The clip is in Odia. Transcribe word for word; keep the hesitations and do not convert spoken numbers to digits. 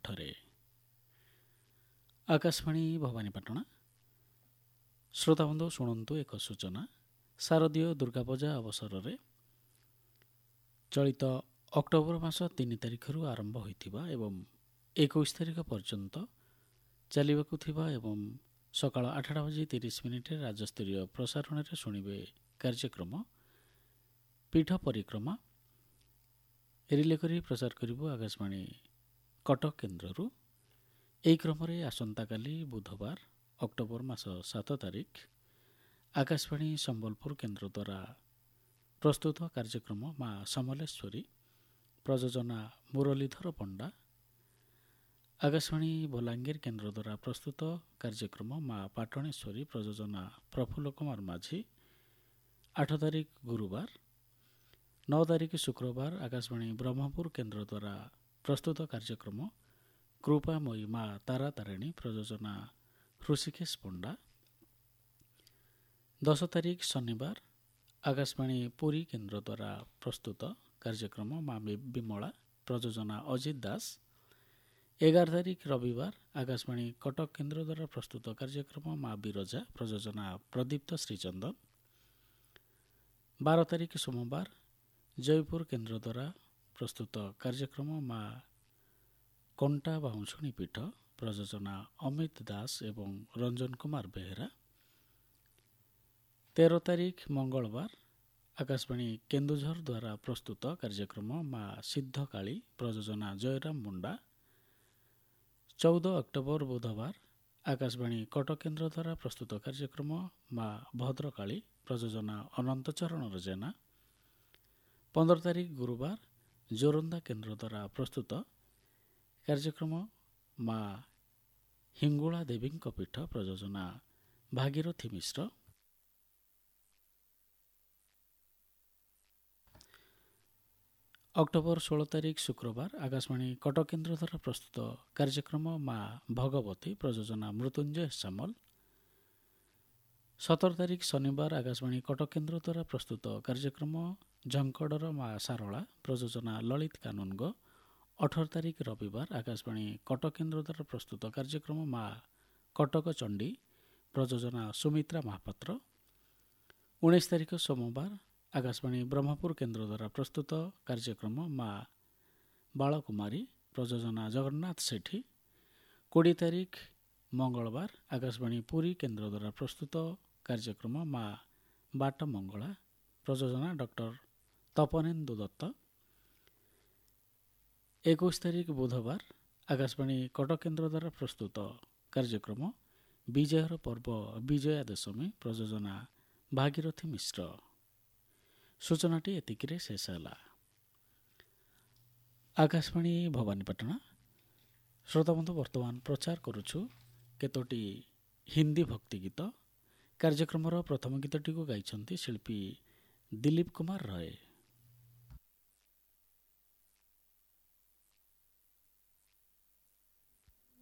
କଣ୍ଠରେ। ଆକାଶବାଣୀ ଭବାନୀପାଟଣା। ଶ୍ରୋତାବନ୍ଧୁ ଶୁଣନ୍ତୁ ଏକ ସୂଚନା। ଶାରଦୀୟ ଦୁର୍ଗାପୂଜା ଅବସରରେ ଚଳିତ ଅକ୍ଟୋବର ମାସ ତିନି ତାରିଖରୁ ଆରମ୍ଭ ହୋଇଥିବା ଏବଂ ଏକୋଇଶ ତାରିଖ ପର୍ଯ୍ୟନ୍ତ ଚାଲିବାକୁ ଥିବା ଏବଂ ସକାଳ ଆଠଟା ବାଜି ତିରିଶ ମିନିଟ୍ରେ ରାଜ୍ୟସ୍ତରୀୟ ପ୍ରସାରଣରେ ଶୁଣିବେ କାର୍ଯ୍ୟକ୍ରମ ପୀଠ ପରିକ୍ରମା ରିଲେ କରି ପ୍ରଚାର କରିବ ଆକାଶବାଣୀ କଟକ କେନ୍ଦ୍ରରୁ। ଏହି କ୍ରମରେ ଆସନ୍ତାକାଲି ବୁଧବାର ଅକ୍ଟୋବର ମାସ ସାତ ତାରିଖ ଆକାଶବାଣୀ ସମ୍ବଲପୁର କେନ୍ଦ୍ର ଦ୍ୱାରା ପ୍ରସ୍ତୁତ କାର୍ଯ୍ୟକ୍ରମ ମା ସମଲେଶ୍ୱରୀ ପ୍ରଯୋଜନା ମୁରଲୀଧର ପଣ୍ଡା, ଆକାଶବାଣୀ ବଲାଙ୍ଗୀର କେନ୍ଦ୍ର ଦ୍ୱାରା ପ୍ରସ୍ତୁତ କାର୍ଯ୍ୟକ୍ରମ ମା ପାଟଣେଶ୍ୱରୀ ପ୍ରଯୋଜନା ପ୍ରଫୁଲ୍ଲ କୁମାର ମାଝୀ। ଆଠ ତାରିଖ ଗୁରୁବାର। ନଅ ତାରିଖ ଶୁକ୍ରବାର ଆକାଶବାଣୀ ବ୍ରହ୍ମପୁର କେନ୍ଦ୍ର ଦ୍ୱାରା ପ୍ରସ୍ତୁତ କାର୍ଯ୍ୟକ୍ରମ କୃପାମୟୀ ମା ତାରା ତାରିଣୀ ପ୍ରଯୋଜନା ହୃଷିକେଶ ପଣ୍ଡା। ଦଶ ତାରିଖ ଶନିବାର ଆକାଶବାଣୀ ପୁରୀ କେନ୍ଦ୍ର ଦ୍ୱାରା ପ୍ରସ୍ତୁତ କାର୍ଯ୍ୟକ୍ରମ ମା ବିମଳା ପ୍ରଯୋଜନା ଅଜିତ ଦାସ। ଏଗାର ତାରିଖ ରବିବାର ଆକାଶବାଣୀ କଟକ କେନ୍ଦ୍ର ଦ୍ୱାରା ପ୍ରସ୍ତୁତ କାର୍ଯ୍ୟକ୍ରମ ମା ବିରଜା ପ୍ରଯୋଜନା ପ୍ରଦୀପ୍ତ ଶ୍ରୀଚନ୍ଦନ। ବାର ତାରିଖ ସୋମବାର ଜୟପୁର କେନ୍ଦ୍ର ଦ୍ୱାରା ପ୍ରସ୍ତୁତ କାର୍ଯ୍ୟକ୍ରମ ମା କଣ୍ଟା ବାଉଁଶୁଣୀ ପୀଠ ପ୍ରଯୋଜନା ଅମିତ ଦାସ ଏବଂ ରଞ୍ଜନ କୁମାର ବେହେରା। ତେର ତାରିଖ ମଙ୍ଗଳବାର ଆକାଶବାଣୀ କେନ୍ଦୁଝର ଦ୍ୱାରା ପ୍ରସ୍ତୁତ କାର୍ଯ୍ୟକ୍ରମ ମା ସିଦ୍ଧକାଳୀ ପ୍ରଯୋଜନା ଜୟରାମ ମୁଣ୍ଡା। ଚଉଦ ଅକ୍ଟୋବର ବୁଧବାର ଆକାଶବାଣୀ କଟକ କେନ୍ଦ୍ର ଦ୍ୱାରା ପ୍ରସ୍ତୁତ କାର୍ଯ୍ୟକ୍ରମ ମା ଭଦ୍ରକାଳୀ ପ୍ରଯୋଜନା ଅନନ୍ତ ଚରଣ ଜେନା। ପନ୍ଦର ତାରିଖ ଗୁରୁବାର ଜୋରନ୍ଦା କେନ୍ଦ୍ର ଦ୍ୱାରା ପ୍ରସ୍ତୁତ କାର୍ଯ୍ୟକ୍ରମ ମା ହିଙ୍ଗୁଳା ଦେବୀଙ୍କ ପୀଠ ପ୍ରଯୋଜନା ଭାଗୀରଥୀ ମିଶ୍ର। ଅକ୍ଟୋବର ଷୋହଳ ତାରିଖ ଶୁକ୍ରବାର ଆକାଶବାଣୀ କଟକ କେନ୍ଦ୍ର ଦ୍ୱାରା ପ୍ରସ୍ତୁତ କାର୍ଯ୍ୟକ୍ରମ ମା ଭଗବତୀ ପ୍ରଯୋଜନା ମୃତ୍ୟୁଞ୍ଜୟ ସାମଲ। ସତର ତାରିଖ ଶନିବାର ଆକାଶବାଣୀ କଟକ କେନ୍ଦ୍ର ଦ୍ୱାରା ପ୍ରସ୍ତୁତ କାର୍ଯ୍ୟକ୍ରମ ଝଙ୍କଡ଼ର ମା ସାରଳା ପ୍ରଯୋଜନା ଲଳିତ କାନୁନଗ। ଅଠର ତାରିଖ ରବିବାର ଆକାଶବାଣୀ କଟକ କେନ୍ଦ୍ର ଦ୍ୱାରା ପ୍ରସ୍ତୁତ କାର୍ଯ୍ୟକ୍ରମ ମା କଟକ ଚଣ୍ଡୀ ପ୍ରଯୋଜନା ସୁମିତ୍ରା ମହାପାତ୍ର। ଉଣେଇଶ ତାରିଖ ସୋମବାର ଆକାଶବାଣୀ ବ୍ରହ୍ମପୁର କେନ୍ଦ୍ର ଦ୍ୱାରା ପ୍ରସ୍ତୁତ କାର୍ଯ୍ୟକ୍ରମ ମା ବାଳକୁମାରୀ ପ୍ରଯୋଜନା ଜଗନ୍ନାଥ ସେଠୀ। କୋଡ଼ିଏ ତାରିଖ ମଙ୍ଗଳବାର ଆକାଶବାଣୀ ପୁରୀ କେନ୍ଦ୍ର ଦ୍ୱାରା ପ୍ରସ୍ତୁତ କାର୍ଯ୍ୟକ୍ରମ ମା ବାଟ ମଙ୍ଗଳା ପ୍ରଯୋଜନା ଡକ୍ଟର ତପନେନ୍ଦୁ ଦତ୍ତ। ଏକୋଇଶ ତାରିଖ ବୁଧବାର ଆକାଶବାଣୀ କଟକ କେନ୍ଦ୍ର ଦ୍ୱାରା ପ୍ରସ୍ତୁତ କାର୍ଯ୍ୟକ୍ରମ ବିଜୟର ପର୍ବ ବିଜୟା ଦଶମୀ ପ୍ରଯୋଜନା ଭାଗୀରଥୀ ମିଶ୍ର। ସୂଚନାଟି ଏତିକିରେ ଶେଷ ହେଲା। ଆକାଶବାଣୀ ଭବାନୀପାଟଣା। ଶ୍ରୋତାବନ୍ଧୁ ବର୍ତ୍ତମାନ ପ୍ରଚାର କରୁଛୁ କେତୋଟି ହିନ୍ଦୀ ଭକ୍ତି ଗୀତ। କାର୍ଯ୍ୟକ୍ରମର ପ୍ରଥମ ଗୀତଟିକୁ ଗାଇଛନ୍ତି ଶିଳ୍ପୀ ଦିଲ୍ଲୀପ କୁମାର ରୟ।